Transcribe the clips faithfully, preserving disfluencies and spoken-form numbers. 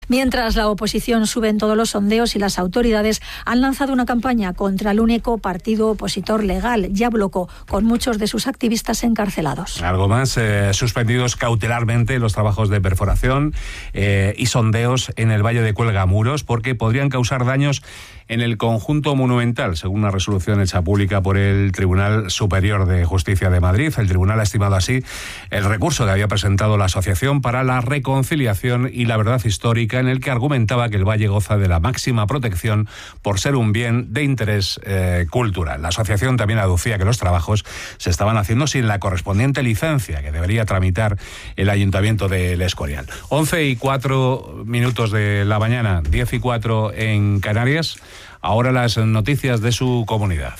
Mientras la oposición sube en todos los sondeos y las autoridades han lanzado una campaña contra el único partido opositor legal, Yabloko, con muchos de sus activistas encarcelados. Algo más, eh, suspendidos cautelarmente los trabajos de perforación eh, y sondeos en el Valle de Cuelgamuros porque podrían causar daños en el conjunto monumental, según una resolución hecha pública por el Tribunal Superior de Justicia de Madrid. El tribunal ha estimado así el recurso que había presentado la Asociación para la Reconciliación y la Verdad Histórica, en el que argumentaba que el valle goza de la máxima protección por ser un bien de interés eh, cultural. La asociación también aducía que los trabajos se estaban haciendo sin la correspondiente licencia que debería tramitar el Ayuntamiento del Escorial. once y cuatro minutos de la mañana, diez y cuatro en Canarias. Ahora las noticias de su comunidad.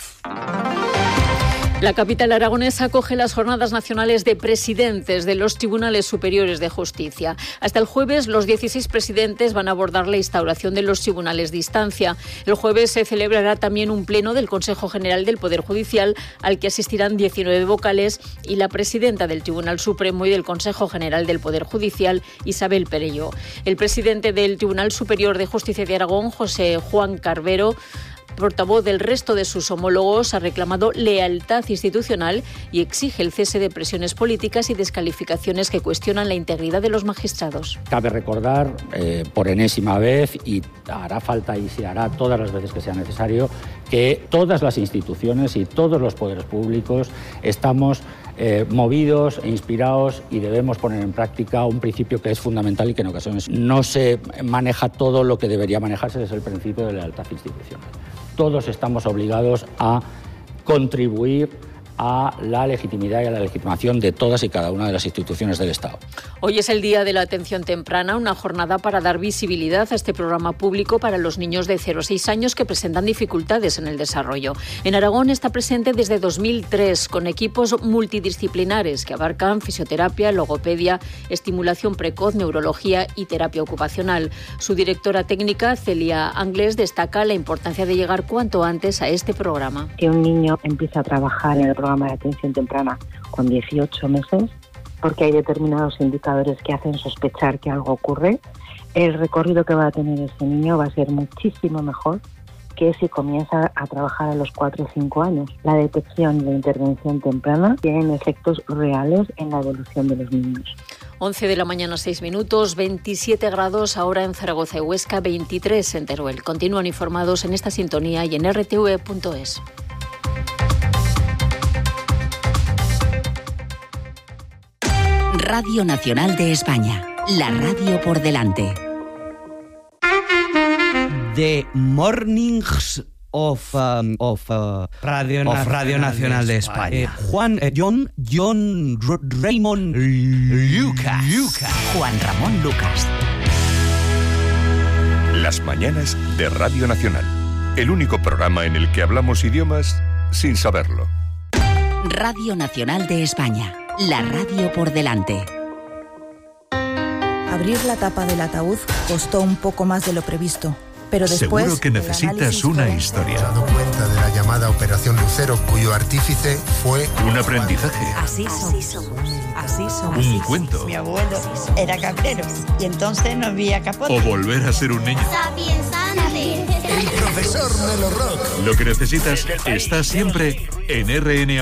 La capital aragonesa acoge las jornadas nacionales de presidentes de los Tribunales Superiores de Justicia. Hasta el jueves, los dieciséis presidentes van a abordar la instauración de los tribunales de instancia. El jueves se celebrará también un pleno del Consejo General del Poder Judicial, al que asistirán diecinueve vocales y la presidenta del Tribunal Supremo y del Consejo General del Poder Judicial, Isabel Perelló. El presidente del Tribunal Superior de Justicia de Aragón, José Juan Carvero, portavoz del resto de sus homólogos, ha reclamado lealtad institucional y exige el cese de presiones políticas y descalificaciones que cuestionan la integridad de los magistrados. Cabe recordar eh, por enésima vez, y hará falta y se hará todas las veces que sea necesario, que todas las instituciones y todos los poderes públicos estamos eh, movidos e inspirados y debemos poner en práctica un principio que es fundamental y que en ocasiones no se maneja todo lo que debería manejarse, es el principio de lealtad institucional. Todos estamos obligados a contribuir a la legitimidad y a la legitimación de todas y cada una de las instituciones del Estado. Hoy es el Día de la Atención Temprana, una jornada para dar visibilidad a este programa público para los niños de cero a seis años que presentan dificultades en el desarrollo. En Aragón está presente desde dos mil tres con equipos multidisciplinares que abarcan fisioterapia, logopedia, estimulación precoz, neurología y terapia ocupacional. Su directora técnica, Celia Anglés, destaca la importancia de llegar cuanto antes a este programa. Que un niño empiece a trabajar en el programa de atención temprana con dieciocho meses, porque hay determinados indicadores que hacen sospechar que algo ocurre. El recorrido que va a tener ese niño va a ser muchísimo mejor que si comienza a trabajar a los cuatro o cinco años. La detección y la intervención temprana tienen efectos reales en la evolución de los niños. once de la mañana, seis minutos, veintisiete grados ahora en Zaragoza y Huesca, veintitrés en Teruel. Continúan informados en esta sintonía y en erre te ve punto es. Radio Nacional de España, la radio por delante. The Mornings of, um, of, uh, Radio, of Nacional Radio Nacional de España. De España. Eh, Juan, eh, John, John R- Raymond Lucas. Lucas. Juan Ramón Lucas. Las mañanas de Radio Nacional. El único programa en el que hablamos idiomas sin saberlo. Radio Nacional de España. La radio por delante. Abrir la tapa del ataúd costó un poco más de lo previsto, pero después... Seguro que necesitas una historia. Se ha dado cuenta de la llamada Operación Lucero, cuyo artífice fue... Un aprendizaje. Así somos. Así somos. Un cuento. Mi abuelo era cabrero y entonces no había capote. O volver a ser un niño. El profesor Melo Rock. Lo que necesitas está siempre en R N A.